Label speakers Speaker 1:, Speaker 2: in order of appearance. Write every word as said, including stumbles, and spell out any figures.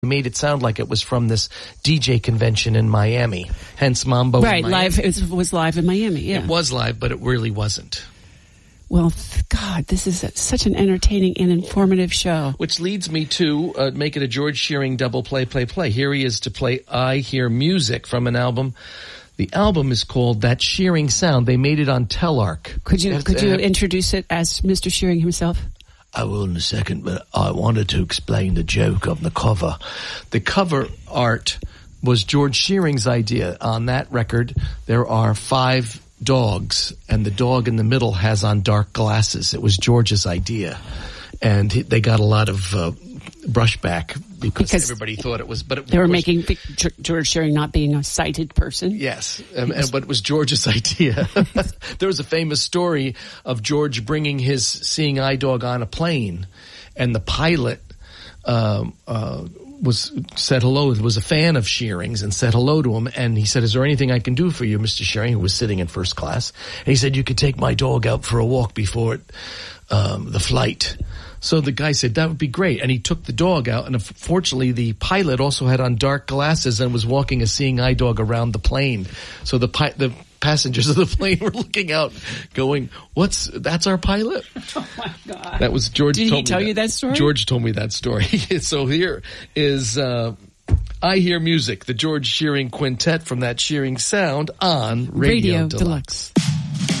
Speaker 1: made it sound like it was from this D J convention in Miami. Hence Mambo.
Speaker 2: Right,
Speaker 1: in Miami.
Speaker 2: live. It was, was live in Miami. Yeah,
Speaker 1: it was live, but it really wasn't.
Speaker 2: Well, th- God, this is a, such an entertaining and informative show.
Speaker 1: Which leads me to uh, make it a George Shearing double play, play, play. Here he is to play I Hear Music from an album. The album is called That Shearing Sound. They made it on Telarc.
Speaker 2: Could you
Speaker 1: Have,
Speaker 2: could you
Speaker 1: have,
Speaker 2: introduce it as Mister Shearing himself?
Speaker 1: I will in a second, but I wanted to explain the joke of the cover. The cover art was George Shearing's idea. On that record, there are five dogs, and the dog in the middle has on dark glasses. It was George's idea, and he, they got a lot of uh, brushback because, because everybody thought it was. But it,
Speaker 2: they were
Speaker 1: was,
Speaker 2: making George Shearing not being a sighted person.
Speaker 1: Yes, and, and, but it was George's idea. There was a famous story of George bringing his seeing eye dog on a plane, and the pilot um, uh, was said hello. Was a fan of Shearing's and said hello to him, and he said, "Is there anything I can do for you, Mister Shearing?" Who was sitting in first class, and he said, "You could take my dog out for a walk before it, um, the flight." So the guy said, that would be great. And he took the dog out. And fortunately, the pilot also had on dark glasses and was walking a seeing eye dog around the plane. So the pi- the passengers of the plane were looking out going, what's, that's our pilot?
Speaker 2: Oh my God.
Speaker 1: That was George.
Speaker 2: Did
Speaker 1: told
Speaker 2: he tell
Speaker 1: me that.
Speaker 2: you that story?
Speaker 1: George told me that story. So here is, uh, I Hear Music, the George Shearing Quintet from That Shearing Sound on Radio, Radio Deluxe. Deluxe.